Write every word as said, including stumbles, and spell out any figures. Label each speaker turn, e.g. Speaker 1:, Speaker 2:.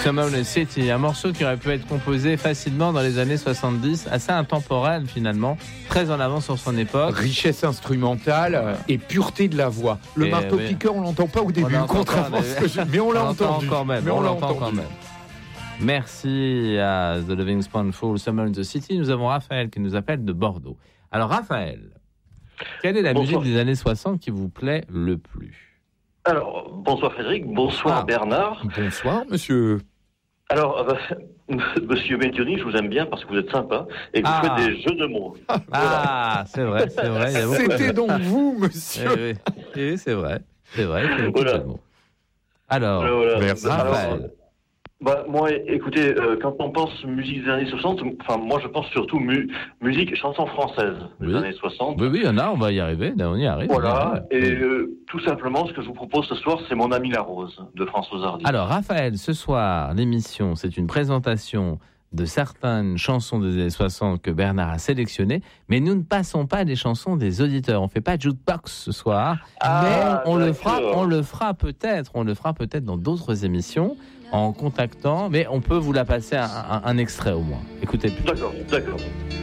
Speaker 1: Summer in the City, un morceau qui aurait pu être composé facilement dans les années soixante-dix, assez intemporel finalement, très en avance sur son époque.
Speaker 2: Richesse instrumentale ouais. et pureté de la voix. Le et marteau-piqueur, oui. on l'entend pas au début, contrairement à ce que je... Mais on l'a on entendu.
Speaker 1: Quand même,
Speaker 2: Mais on,
Speaker 1: on
Speaker 2: l'a
Speaker 1: l'entend
Speaker 2: entendu.
Speaker 1: quand même. Merci à The Loving Spoonful, Summer in the City. Nous avons Raphaël qui nous appelle de Bordeaux. Alors Raphaël, quelle est la
Speaker 3: bonsoir.
Speaker 1: musique des années soixante qui vous plaît le plus?
Speaker 3: Alors, bonsoir Frédéric, bonsoir ah. Bernard.
Speaker 2: Bonsoir monsieur.
Speaker 3: Alors, euh, monsieur Médioni, je vous aime bien parce que vous êtes sympa et que vous ah. faites des jeux de mots.
Speaker 1: Ah, voilà. c'est vrai, c'est vrai.
Speaker 2: C'était donc vous, monsieur.
Speaker 1: Eh oui, eh oui, c'est vrai, c'est vrai. Il voilà. de mots. Alors,
Speaker 3: voilà.
Speaker 2: merci.
Speaker 3: Raphaël. Alors, bah, moi, écoutez, euh, quand on pense musique des années soixante, enfin, moi, je pense surtout mu- musique, chanson française des oui. années soixante.
Speaker 1: Oui, oui, il y en a, on va y arriver, on y arrive.
Speaker 3: Voilà,
Speaker 1: y
Speaker 3: arrive. et euh, tout simplement, ce que je vous propose ce soir, c'est Mon ami la rose, de Françoise Hardy.
Speaker 1: Alors, Raphaël, ce soir, l'émission, c'est une présentation de certaines chansons des années soixante que Bernard a sélectionnées, mais nous ne passons pas des chansons des auditeurs. On ne fait pas de jukebox ce soir, ah, mais on le fera, on le fera peut-être, on le fera peut-être dans d'autres émissions. En contactant, mais on peut vous la passer un, un, un extrait au moins. Écoutez.
Speaker 3: D'accord, d'accord.